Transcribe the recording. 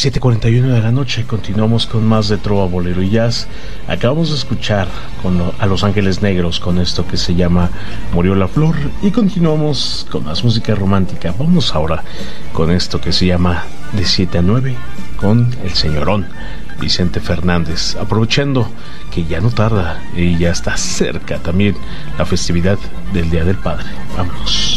7:41 de la noche, continuamos con más de Trova, Bolero y Jazz. Acabamos de escuchar a Los Ángeles Negros con esto que se llama Murió la Flor, y continuamos con más música romántica. Vamos ahora con esto que se llama De 7 a 9 con el señorón Vicente Fernández, aprovechando que ya no tarda y ya está cerca también la festividad del Día del Padre. Vámonos.